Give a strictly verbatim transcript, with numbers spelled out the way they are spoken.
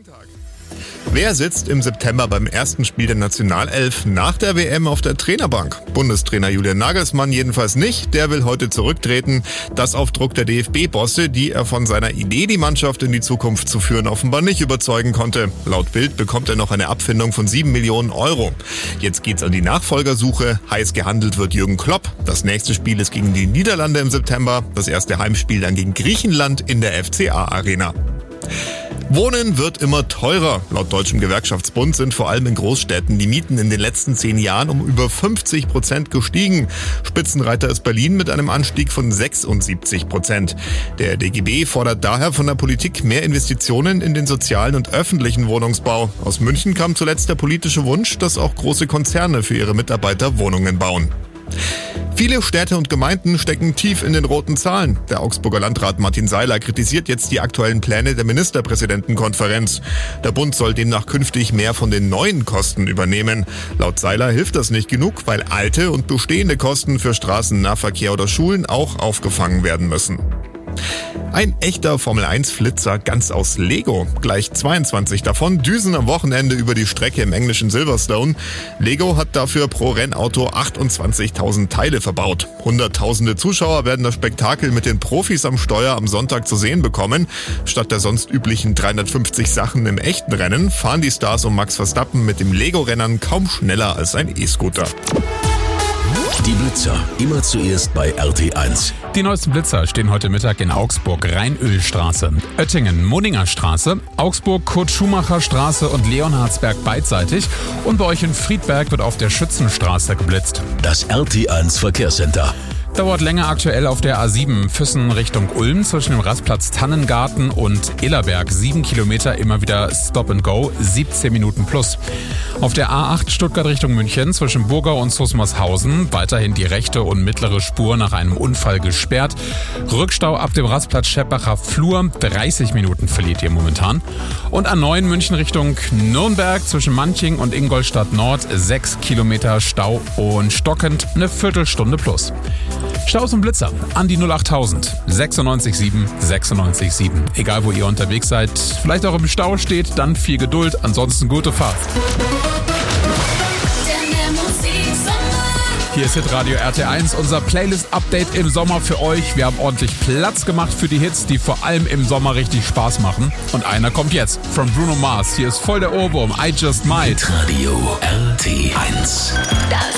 Tag. Wer sitzt im September beim ersten Spiel der Nationalelf nach der W M auf der Trainerbank? Bundestrainer Julian Nagelsmann jedenfalls nicht. Der will heute zurücktreten. Das auf Druck der D F B-Bosse, die er von seiner Idee, die Mannschaft in die Zukunft zu führen, offenbar nicht überzeugen konnte. Laut Bild bekommt er noch eine Abfindung von sieben Millionen Euro. Jetzt geht's an die Nachfolgersuche. Heiß gehandelt wird Jürgen Klopp. Das nächste Spiel ist gegen die Niederlande im September. Das erste Heimspiel dann gegen Griechenland in der F C A-Arena. Wohnen wird immer teurer. Laut Deutschem Gewerkschaftsbund sind vor allem in Großstädten die Mieten in den letzten zehn Jahren um über fünfzig Prozent gestiegen. Spitzenreiter ist Berlin mit einem Anstieg von sechsundsiebzig Prozent. Der D G B fordert daher von der Politik mehr Investitionen in den sozialen und öffentlichen Wohnungsbau. Aus München kam zuletzt der politische Wunsch, dass auch große Konzerne für ihre Mitarbeiter Wohnungen bauen. Viele Städte und Gemeinden stecken tief in den roten Zahlen. Der Augsburger Landrat Martin Seiler kritisiert jetzt die aktuellen Pläne der Ministerpräsidentenkonferenz. Der Bund soll demnach künftig mehr von den neuen Kosten übernehmen. Laut Seiler hilft das nicht genug, weil alte und bestehende Kosten für Straßennahverkehr oder Schulen auch aufgefangen werden müssen. Ein echter Formel eins Flitzer ganz aus Lego. Gleich zweiundzwanzig davon düsen am Wochenende über die Strecke im englischen Silverstone. Lego hat dafür pro Rennauto achtundzwanzigtausend Teile verbaut. Hunderttausende Zuschauer werden das Spektakel mit den Profis am Steuer am Sonntag zu sehen bekommen. Statt der sonst üblichen dreihundertfünfzig Sachen im echten Rennen fahren die Stars um Max Verstappen mit dem Lego-Rennern kaum schneller als ein E-Scooter. Die Blitzer, immer zuerst bei R T eins. Die neuesten Blitzer stehen heute Mittag in Augsburg, Rheinölstraße, Oettingen, Munninger Straße, Augsburg, Kurt-Schumacher-Straße und Leonhardsberg beidseitig. Und bei euch in Friedberg wird auf der Schützenstraße geblitzt. Das R T eins Verkehrscenter. Dauert länger aktuell auf der A sieben Füssen Richtung Ulm zwischen dem Rastplatz Tannengarten und Illerberg. Sieben Kilometer immer wieder Stop and Go, siebzehn Minuten plus. Auf der A acht Stuttgart Richtung München zwischen Burgau und Susmarshausen weiterhin die rechte und mittlere Spur nach einem Unfall gesperrt. Rückstau ab dem Rastplatz Scheppacher Flur, dreißig Minuten verliert ihr momentan. Und A neun München Richtung Nürnberg zwischen Manching und Ingolstadt Nord, sechs Kilometer Stau und stockend eine Viertelstunde plus. Staus und Blitzer an die null achttausend sechsundneunzig sieben sechsundneunzig sieben. Egal wo ihr unterwegs seid, vielleicht auch im Stau steht, dann viel Geduld, ansonsten gute Fahrt. Hier ist Hitradio R T eins, unser Playlist-Update im Sommer für euch. Wir haben ordentlich Platz gemacht für die Hits, die vor allem im Sommer richtig Spaß machen. Und einer kommt jetzt, von Bruno Mars. Hier ist voll der Ohrwurm, I Just Might. Hitradio R T eins.